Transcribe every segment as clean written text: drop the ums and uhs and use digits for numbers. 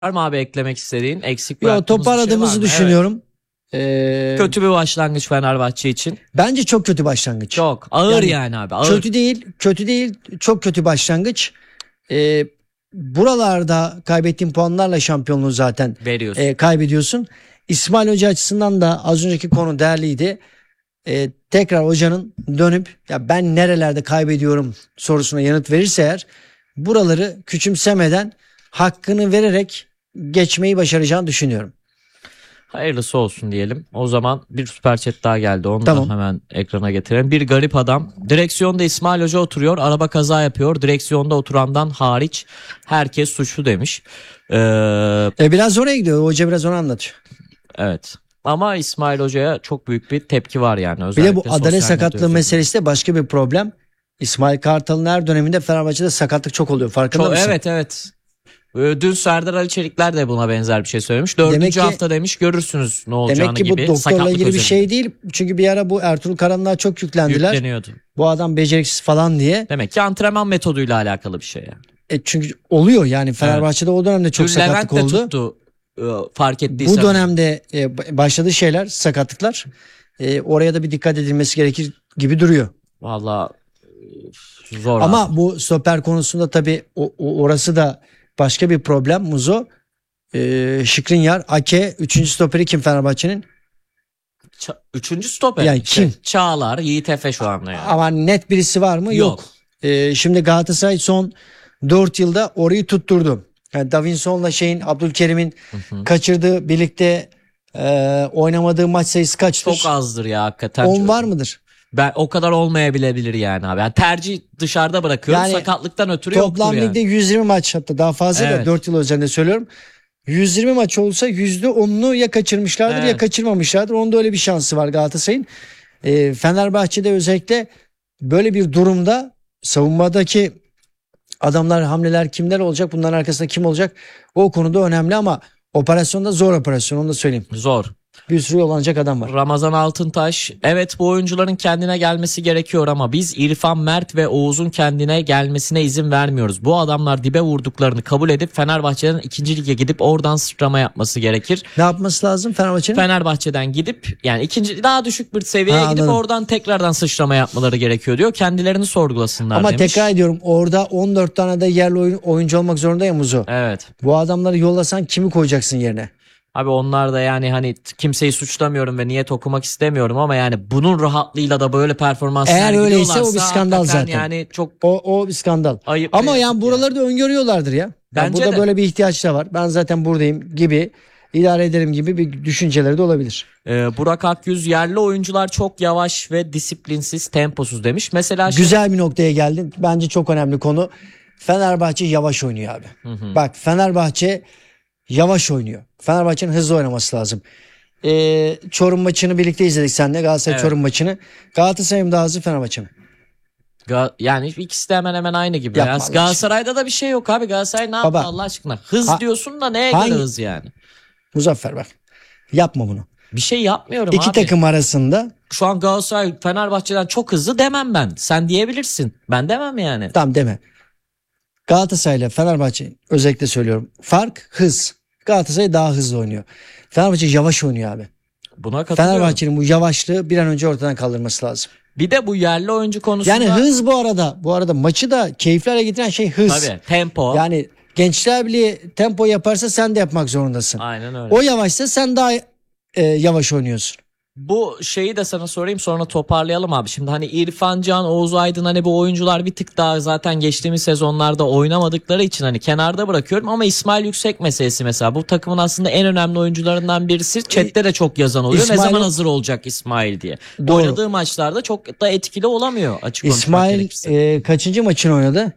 Var mı abi eklemek istediğin? Eksik Yo, bıraktığımız bir şey var toparladığımızı mı? düşünüyorum. Kötü bir başlangıç Fenerbahçe için. Bence çok kötü başlangıç. Çok ağır Yani yani abi. Ağır. Kötü değil, çok kötü başlangıç. Buralarda kaybettiğin puanlarla şampiyonluğu zaten Veriyorsun. kaybediyorsun. İsmail Hoca açısından da az önceki konu değerliydi. Tekrar hocanın dönüp ya ben nerelerde kaybediyorum sorusuna yanıt verirse eğer buraları küçümsemeden hakkını vererek geçmeyi başaracağını düşünüyorum. Hayırlısı olsun diyelim. O zaman bir süper chat daha geldi. Onu Tamam. da hemen ekrana getirelim. Bir garip adam. Direksiyonda İsmail Hoca oturuyor. Araba kaza yapıyor. Direksiyonda oturandan hariç herkes suçlu demiş. Biraz oraya gidiyor. Hoca biraz onu anlatıyor. Evet. Ama İsmail Hoca'ya çok büyük bir tepki var yani. Bir Özellikle de bu adalet sosyal sakatlığı medya meselesi de başka bir problem. İsmail Kartal'ın her döneminde Fenerbahçe'de sakatlık çok oluyor. Farkında mısın? Evet evet. Dün Serdar Ali Çelikler de buna benzer bir şey söylemiş. Dördüncü Demek ki- hafta demiş görürsünüz ne olacağını Demek ki bu gibi. doktorla Sakatlık ilgili bir özelinde. şey değil. Çünkü bir ara bu Ertuğrul Karanlık'a çok yüklendiler. Yükleniyordu. Bu adam beceriksiz falan diye. Demek ki antrenman metoduyla alakalı bir şey yani. Çünkü oluyor yani Fenerbahçe'de o dönemde çok Dün sakatlık Levent de oldu. tuttu fark ettiysen. Bu dönemde başladığı şeyler sakatlıklar. Oraya da bir dikkat edilmesi gerekir gibi duruyor. Valla zor Ama abi. bu stoper konusunda tabii orası da başka bir problem Muzo. Şikrinyar, Ake, 3. stoperi kim Fenerbahçe'nin? Üçüncü stoper. Yani İşte kim? Çağlar, Yiğit Efe şu anda yani. Ama net birisi var mı? Yok. Şimdi Galatasaray son 4 yılda orayı tutturdu. Yani Davinson'la Abdülkerim'in kaçırdığı birlikte oynamadığı maç sayısı kaçtır? Çok azdır ya hakikaten. 10 var mıdır? Ben o kadar olmayabilebilir yani abi. Yani tercih dışarıda bırakıyorum. Yani sakatlıktan ötürü Toplam yoktur ligde yani. 120 maç, hatta daha fazla da Evet. 4 yıl özelinde söylüyorum. 120 maç olsa %10'unu ya kaçırmışlardır ya Evet. kaçırmamışlardır. Onun da öyle bir şansı var Galatasaray'ın. Fenerbahçe'de özellikle böyle bir durumda savunmadaki adamlar, hamleler kimler olacak? Bunların arkasında kim olacak? O konuda önemli ama operasyonda zor operasyon, onu da söyleyeyim. Zor. Bir sürü yollanacak adam var. Ramazan Altıntaş, evet bu oyuncuların kendine gelmesi gerekiyor ama biz İrfan, Mert ve Oğuz'un kendine gelmesine izin vermiyoruz. Bu adamlar dibe vurduklarını kabul edip Fenerbahçe'den 2. lige gidip oradan sıçrama yapması gerekir. Ne yapması lazım Fenerbahçe'nin? Fenerbahçe'den gidip yani daha düşük bir seviyeye gidip Anladım. oradan tekrardan sıçrama yapmaları gerekiyor diyor. Kendilerini sorgulasınlar Ama demiş. tekrar ediyorum, orada 14 tane de yerli oyuncu olmak zorunda ya Muzo. Evet. Bu adamları yollasan kimi koyacaksın yerine? Abi onlar da yani hani kimseyi suçlamıyorum ve niyet okumak istemiyorum ama yani bunun rahatlığıyla da böyle performans Eğer sergiliyorlarsa öyleyse o bir skandal hakikaten zaten. yani çok O bir skandal. ayıp. Ama ve yani yazık buraları da öngörüyorlardır ya. Yani Bence burada de. böyle bir ihtiyaç da var. Ben zaten buradayım gibi, idare ederim gibi bir düşünceleri de olabilir. Burak Akyüz yerli oyuncular çok yavaş ve disiplinsiz, temposuz demiş. Mesela Güzel bir noktaya geldin. Bence çok önemli konu. Fenerbahçe yavaş oynuyor abi. Bak, Fenerbahçe yavaş oynuyor. Fenerbahçe'nin hızlı oynaması lazım. Çorum maçını birlikte izledik seninle. Galatasaray Evet. Çorum maçını. Galatasaray mı daha hızlı, Fenerbahçe mi? yani ikisi de hemen hemen aynı gibi. Yapma Ya. Allah aşkına. Galatasaray'da da bir şey yok abi. Galatasaray ne yaptı Baba. Allah aşkına? Hız Ha- diyorsun da neye hangi- göre hız yani? Muzaffer bak. Yapma bunu. Bir şey yapmıyorum İki abi. takım arasında Şu an Galatasaray Fenerbahçe'den çok hızlı demem ben. Sen diyebilirsin. Ben demem yani. tam deme. Galatasaray ile Fenerbahçe özellikle söylüyorum. Fark hız. Galatasaray daha hızlı oynuyor. Fenerbahçe yavaş oynuyor abi. Buna katılıyorum. Fenerbahçe'nin bu yavaşlığı bir an önce ortadan kaldırması lazım. Bir de bu yerli oyuncu konusunda. Yani hız bu arada maçı da keyifli hale getiren şey hız. Tabii tempo. Yani Gençler Birliği tempo yaparsa sen de yapmak zorundasın. Aynen öyle. O yavaşsa sen daha yavaş oynuyorsun. Bu şeyi de sana sorayım sonra toparlayalım abi. Şimdi hani İrfan Can, Oğuz Aydın hani bu oyuncular bir tık daha zaten geçtiğimiz sezonlarda oynamadıkları için hani kenarda bırakıyorum. Ama İsmail Yüksek meselesi mesela bu takımın aslında en önemli oyuncularından birisi. Chat'te de çok yazan oluyor. Ne İsmail- zaman hazır olacak İsmail diye. Doğru. Oynadığı maçlarda çok da etkili olamıyor açık konuşmak İsmail gerekirse. kaçıncı maçını oynadı?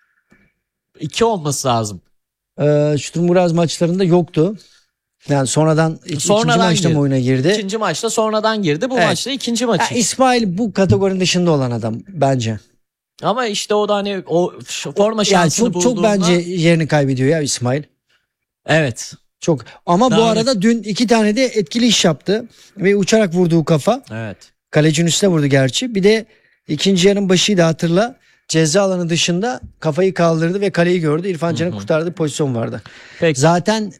2 olması lazım. Sturm Graz maçlarında yoktu. Yani sonradan ikinci maçta mı girdi. oyuna girdi? İkinci maçta sonradan girdi. Bu Evet. maçta ikinci Ya, maçı. İsmail bu kategorinin dışında olan adam bence. Ama işte o da hani o forma Yani şansını çok bulduğunda. bence yerini kaybediyor ya İsmail. Evet. Çok. Ama bu Daha arada dün 2 tane de etkili iş yaptı ve uçarak vurduğu kafa. Evet. Kalecinin üstüne vurdu gerçi. Bir de ikinci yarının başıydı, hatırla. ceza alanı dışında kafayı kaldırdı ve kaleyi gördü. İrfan Can'ın kurtardığı pozisyon vardı. Peki. Zaten